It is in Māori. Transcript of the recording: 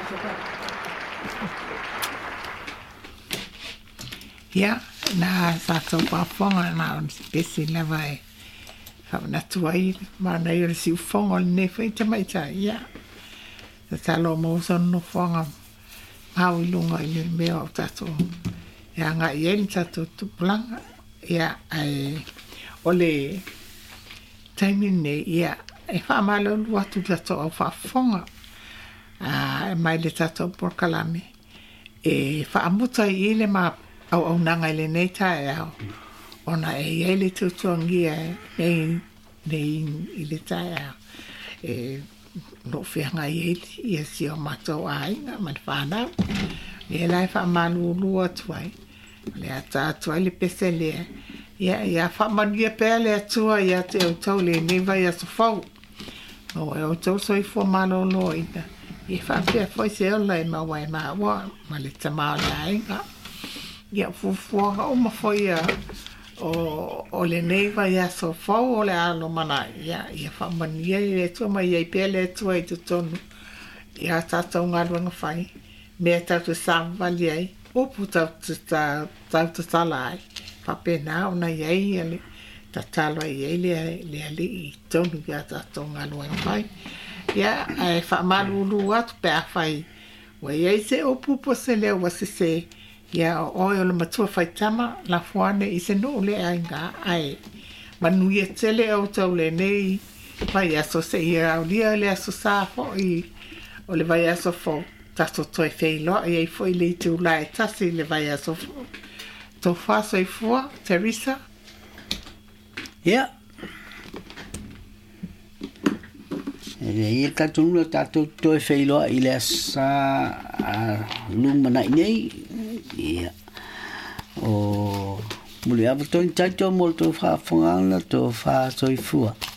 Ya, na satu pafonga na pesi lava e. Na tuai mana i si fonga ne fai te mai ta ya. Ta lo mo son no fonga. Mau lunga i me o tato. Ya nga yen tato tu planga ya ai ole timing ne ya e fa malo lua tu tato o fa fonga. Mai le tato por kalame. E fa amuta i le ma au nanga le nei tae au. Ona e le tutongia nei i le tae au. E no whianga i e si o matou a inga man whanau. Le lai wha manu lua tuai. Le ata tuai le pese le. Ia wha manuia pēr le atua ia te au tau le neva ia so fau. No e au tau soi fua malo lo ina. I wha pēr foi se ola e mawai mawa. Ma le tamau le inga. Ia fufuanga o mawhaia o le neiva ia so fau o le alo mana ia whamania i le tua mai i pia le tua i tutonu ia tātou ngā ruanga whai mea tātou sāwali ai upu tātou tala ai whapena o na iei ale ta talo iei le ali i tonu ia tātou ngā ruanga whai ia ai whamaruru atu pēr whai wa iei se upu po se leo wasise ia o le matua faitama la fuane i se no le ainga ai manuia tele au tau le nei vai aso se ia au lia le aso safo i o le vai aso fo tato toi feilo i foi le tu la tasi le vai aso to faso i fua Teresa i tato toi feilo i le asa lumana nei ia o muli ava to taito molto fa fongana to fa soifua